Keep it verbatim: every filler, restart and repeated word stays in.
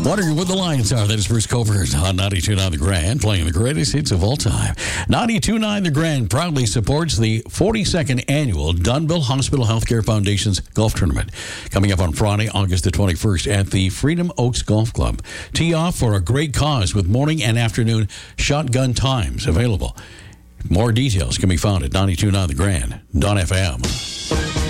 Wondering what the lines are? That is Bruce Covert on ninety-two point nine The Grand, playing the greatest hits of all time. ninety-two point nine The Grand proudly supports the forty-second annual Dunville Hospital Healthcare Foundation's golf tournament, coming up on Friday, August the twenty-first at the Freedom Oaks Golf Club. Tee off for a great cause with morning and afternoon shotgun times available. More details can be found at ninety-two point nine the grand dot f m.